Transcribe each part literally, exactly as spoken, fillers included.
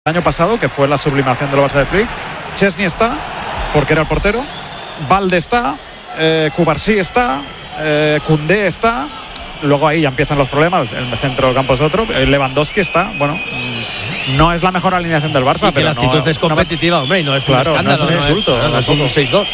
el año pasado, que fue la sublimación del Barça de Flick. Chesney está, porque era el portero. Valde está, eh, Cubarsí está, eh, Koundé está. Luego ahí ya empiezan los problemas. El centro del campo es otro. Lewandowski está, bueno, no es la mejor alineación del Barça, y pero la actitud no, es competitiva, no, hombre, y no es claro, un escándalo, no es un insulto, no es, no es un seis dos.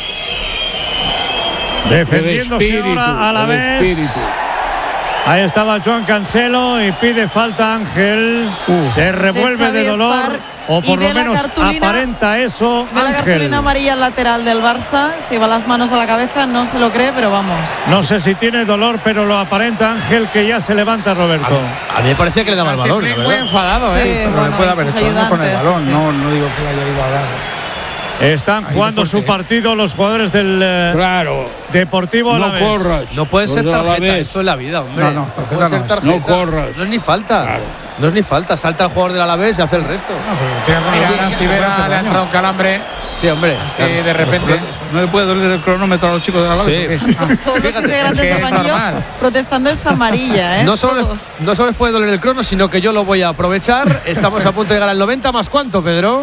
Defendiéndose ahora a la vez. Ahí estaba Joan Cancelo y pide falta Ángel. Uh, se revuelve de, de dolor. Spar, o por lo menos aparenta eso. Ve la cartulina amarilla al lateral del Barça. Se va las manos a la cabeza, no se lo cree, pero vamos. No sé si tiene dolor, pero lo aparenta Ángel, que ya se levanta Roberto. A, a mí me parecía que le daba el balón. Sí, muy enfadado, sí, ¿eh? Bueno, puede haber hecho algo con el balón. Sí. No, no digo que le haya ido a dar. Están ahí jugando su partido los jugadores del eh, claro. Deportivo No Alavés. corras. No puede ser tarjeta, esto es la vida, hombre. No, no, tarjeta no puede ser no, tarjeta. no corras. No es ni falta. Claro. No es ni falta. Salta el jugador del Alavés y hace el resto. No, Mira, ahora si Vera le ha entrado un calambre. Sí, hombre. Sí, de repente. No le puede doler el cronómetro a los chicos de la sí. Todos los integrantes del banquillo protestando esta amarilla, ¿eh? No solo, les, no solo les puede doler el crono, sino que yo lo voy a aprovechar. Estamos a punto de llegar al noventa, ¿más cuánto, Pedro?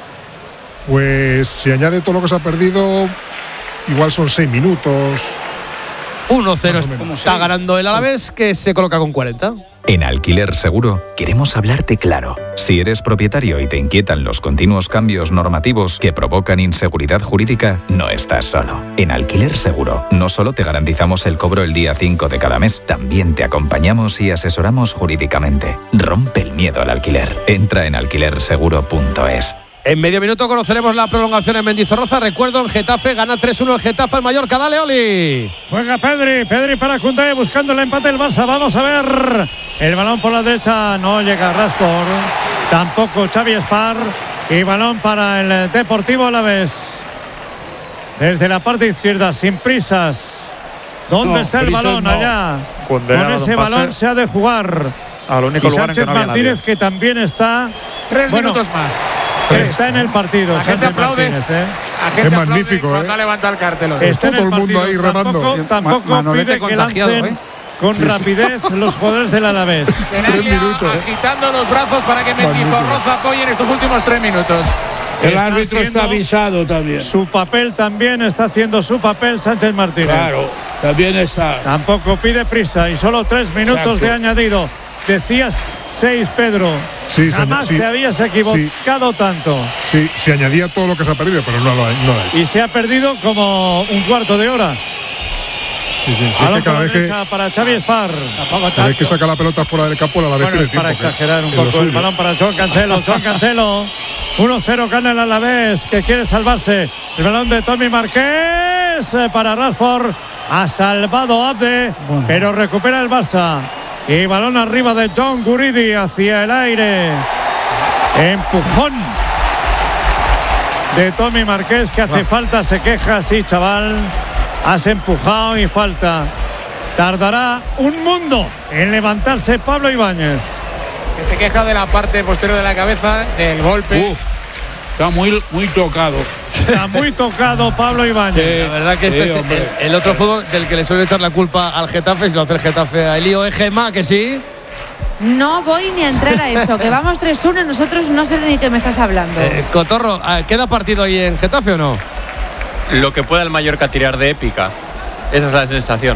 Pues si añade todo lo que se ha perdido, igual son seis minutos. uno cero está ganando el Alavés, que se coloca con cuarenta. En Alquiler Seguro queremos hablarte claro. Si eres propietario y te inquietan los continuos cambios normativos que provocan inseguridad jurídica, no estás solo. En Alquiler Seguro no solo te garantizamos el cobro el día cinco de cada mes, también te acompañamos y asesoramos jurídicamente. Rompe el miedo al alquiler. Entra en alquiler seguro punto es. En medio minuto conoceremos la prolongación en Mendizorroza. Recuerdo, en Getafe gana tres uno el Getafe al Mallorca. Dale, Oli. Juega Pedri, Pedri para Koundé buscando el empate del Barça. Vamos a ver. El balón por la derecha, no llega Rashford. Tampoco Xavi Spar. Y balón para el Deportivo Alavés. Desde la parte izquierda, sin prisas. ¿Dónde no, está el balón? No. Allá. Koundé Con ese balón se ha de jugar. Al único y lugar Sánchez en que no había Martínez, nadie. que también está. Tres bueno, minutos más. Tres. Está en el partido. La gente Sánchez aplaude. Martínez, ¿eh? La gente es aplaude magnífico, cuando ¿eh? ha levantado el cartel. Está todo el mundo ahí remando. Tampoco, tampoco Manolete pide que contagiado, lancen ¿eh? con Sí, sí. rapidez los jugadores del Alavés. Tenaglia minutos, ¿eh? agitando los brazos para que Mendizorroza apoye en estos últimos tres minutos. El Está árbitro está avisado también. Su papel también está haciendo su papel Sánchez Martínez. Claro, también está. Tampoco pide prisa y solo tres minutos Exacto. de añadido. Decías seis, Pedro. Sí, Jamás sí, te habías equivocado sí. tanto. Sí, se añadía todo lo que se ha perdido, pero no lo ha, no lo ha hecho. Y se ha perdido como un cuarto de hora. Sí, sí, sí, Balón es que cada por vez la que, derecha para Xavi Spar. cada vez que saca la pelota fuera del campo, la vez Bueno, tiene es para tiempo. exagerar un Es lo poco. El suyo. balón para Joan Cancelo. Joan Cancelo. uno cero gana el Alavés, que quiere salvarse. El balón de Tommy Marqués eh, para Rashford. Ha salvado Abde, bueno. Pero recupera el Barça. Y balón arriba de John Guridi hacia el aire. Empujón de Tommy Marqués, que hace falta, se queja. Sí, chaval. Has empujado y falta. Tardará un mundo en levantarse Pablo Ibáñez. Que se queja de la parte posterior de la cabeza, del golpe. Uh, está muy, muy tocado. Está muy tocado Pablo Ibáñez. Sí, la verdad que este sí, es el, el otro fútbol del que le suele echar la culpa al Getafe, si lo hace el Getafe a Elío. ¿Es Gemma, que sí? No voy ni a entrar a eso, que vamos tres uno y nosotros no sé ni qué me estás hablando. Eh, Cotorro, ¿queda partido ahí en Getafe o no? Lo que pueda el Mallorca tirar de épica. Esa es la sensación.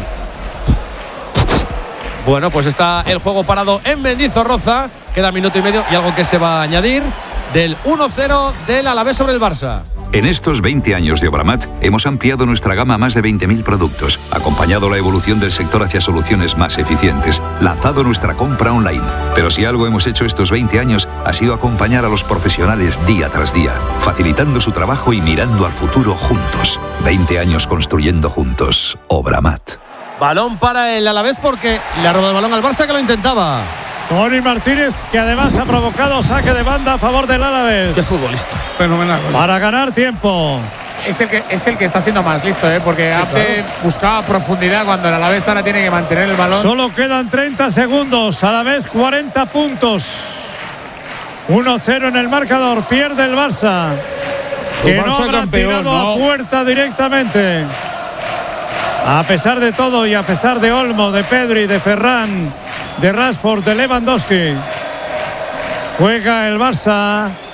Bueno, pues está el juego parado en Mendizorroza. Queda minuto y medio y algo que se va a añadir del uno cero del Alavés sobre el Barça. En estos veinte años de Obramat hemos ampliado nuestra gama a más de veinte mil productos, acompañado la evolución del sector hacia soluciones más eficientes, lanzado nuestra compra online. Pero si algo hemos hecho estos veinte años ha sido acompañar a los profesionales día tras día, facilitando su trabajo y mirando al futuro juntos. veinte años construyendo juntos. Obramat. Balón para el Alavés porque le ha robado el balón al Barça, que lo intentaba. Tony Martínez, que además ha provocado saque de banda a favor del Alavés. Qué futbolista. Fenomenal. Para ganar tiempo. Es el que, es el que está siendo más listo, ¿eh? Porque sí, Abde claro. buscaba profundidad cuando el Alavés ahora tiene que mantener el balón. Solo quedan treinta segundos. Alavés cuarenta puntos. uno cero en el marcador. Pierde el Barça. Que no habrá tirado a puerta directamente. A pesar de todo y a pesar de Olmo, de Pedri, de Ferran, de Rashford, de Lewandowski. Juega el Barça